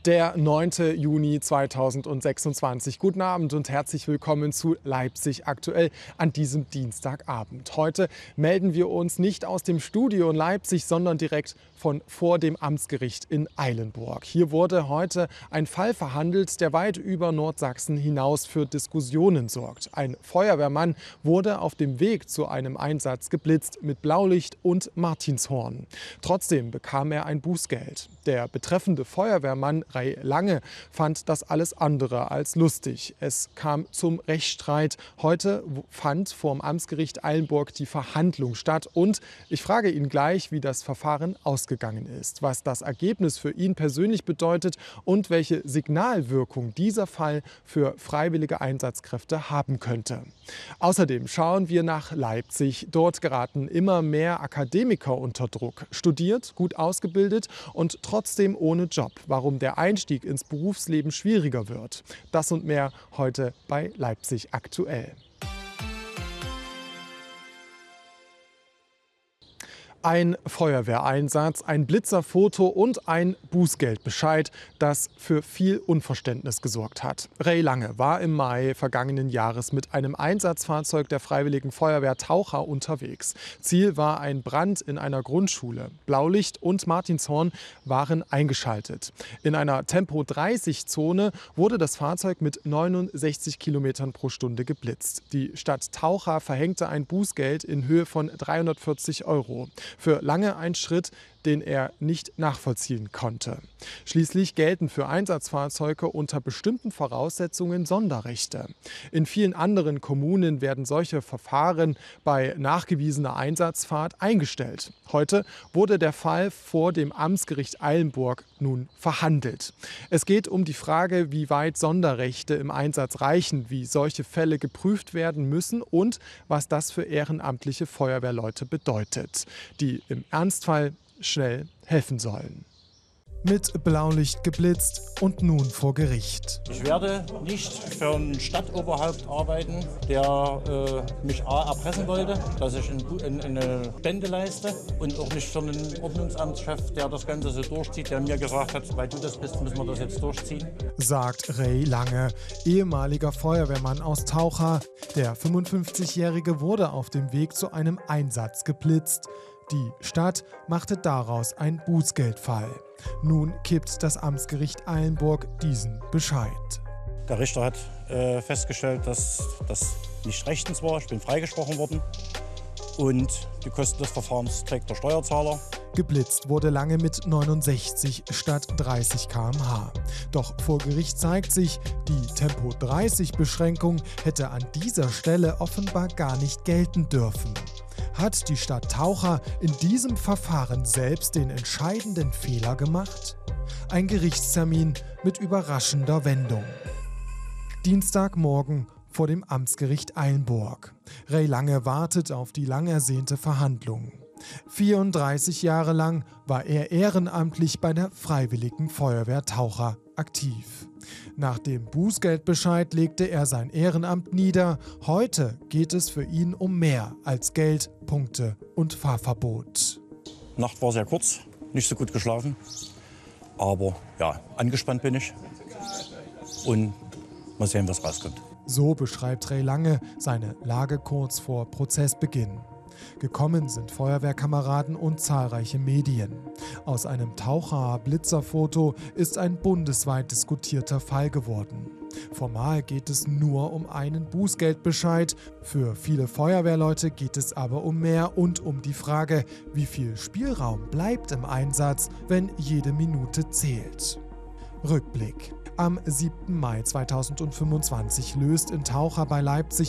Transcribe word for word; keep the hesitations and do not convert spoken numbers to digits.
Der neunte Juni zweitausendsechsundzwanzig. Guten Abend und herzlich willkommen zu Leipzig aktuell an diesem Dienstagabend. Heute melden wir uns nicht aus dem Studio in Leipzig, sondern direkt von vor dem Amtsgericht in Eilenburg. Hier wurde heute ein Fall verhandelt, der weit über Nordsachsen hinaus für Diskussionen sorgt. Ein Feuerwehrmann wurde auf dem Weg zu einem Einsatz geblitzt mit Blaulicht und Martinshorn. Trotzdem bekam er ein Bußgeld. Der betreffende Feuerwehrmann Ray Lange fand das alles andere als lustig. Es kam zum Rechtsstreit. Heute fand vor dem Amtsgericht Eilenburg die Verhandlung statt. Und ich frage ihn gleich, wie das Verfahren ausgegangen ist, was das Ergebnis für ihn persönlich bedeutet und welche Signalwirkung dieser Fall für freiwillige Einsatzkräfte haben könnte. Außerdem schauen wir nach Leipzig. Dort geraten immer mehr Akademiker unter Druck. Studiert, gut ausgebildet und trotzdem ohne Job. Warum der Einstieg ins Berufsleben schwieriger wird. Das und mehr heute bei Leipzig aktuell. Ein Feuerwehreinsatz, ein Blitzerfoto und ein Bußgeldbescheid, das für viel Unverständnis gesorgt hat. Ray Lange war im Mai vergangenen Jahres mit einem Einsatzfahrzeug der Freiwilligen Feuerwehr Taucha unterwegs. Ziel war ein Brand in einer Grundschule. Blaulicht und Martinshorn waren eingeschaltet. In einer Tempo dreißig Zone wurde das Fahrzeug mit neunundsechzig Kilometern pro Stunde geblitzt. Die Stadt Taucha verhängte ein Bußgeld in Höhe von dreihundertvierzig Euro. Für Lange ein Schritt, den er nicht nachvollziehen konnte. Schließlich gelten für Einsatzfahrzeuge unter bestimmten Voraussetzungen Sonderrechte. In vielen anderen Kommunen werden solche Verfahren bei nachgewiesener Einsatzfahrt eingestellt. Heute wurde der Fall vor dem Amtsgericht Eilenburg nun verhandelt. Es geht um die Frage, wie weit Sonderrechte im Einsatz reichen, wie solche Fälle geprüft werden müssen und was das für ehrenamtliche Feuerwehrleute bedeutet, die im Ernstfall schnell helfen sollen. Mit Blaulicht geblitzt und nun vor Gericht. Ich werde nicht für ein Stadtoberhaupt arbeiten, der äh, mich A, erpressen wollte, dass ich in, in, eine Spende leiste, und auch nicht für einen Ordnungsamtschef, der das Ganze so durchzieht, der mir gesagt hat, weil du das bist, müssen wir das jetzt durchziehen. Sagt Ray Lange, ehemaliger Feuerwehrmann aus Taucha. Der fünfundfünfzigjährige wurde auf dem Weg zu einem Einsatz geblitzt. Die Stadt machte daraus einen Bußgeldfall. Nun kippt das Amtsgericht Eilenburg diesen Bescheid. Der Richter hat äh, festgestellt, dass das nicht rechtens war. Ich bin freigesprochen worden. Und die Kosten des Verfahrens trägt der Steuerzahler. Geblitzt wurde Lange mit neunundsechzig statt dreißig Kilometer pro Stunde. Doch vor Gericht zeigt sich, die Tempo dreißig Beschränkung hätte an dieser Stelle offenbar gar nicht gelten dürfen. Hat die Stadt Taucha in diesem Verfahren selbst den entscheidenden Fehler gemacht? Ein Gerichtstermin mit überraschender Wendung. Dienstagmorgen vor dem Amtsgericht Eilenburg. Ray Lange wartet auf die lang ersehnte Verhandlung. vierunddreißig Jahre lang war er ehrenamtlich bei der Freiwilligen Feuerwehr Taucha aktiv. Nach dem Bußgeldbescheid legte er sein Ehrenamt nieder. Heute geht es für ihn um mehr als Geld, Punkte und Fahrverbot. Nacht war sehr kurz, nicht so gut geschlafen. Aber ja, angespannt bin ich. Und mal sehen, was rauskommt. So beschreibt Ray Lange seine Lage kurz vor Prozessbeginn. Gekommen sind Feuerwehrkameraden und zahlreiche Medien. Aus einem Taucher-Blitzerfoto ist ein bundesweit diskutierter Fall geworden. Formal geht es nur um einen Bußgeldbescheid. Für viele Feuerwehrleute geht es aber um mehr und um die Frage, wie viel Spielraum bleibt im Einsatz, wenn jede Minute zählt. Rückblick. Am siebten Mai zweitausendfünfundzwanzig löst in Taucha bei Leipzig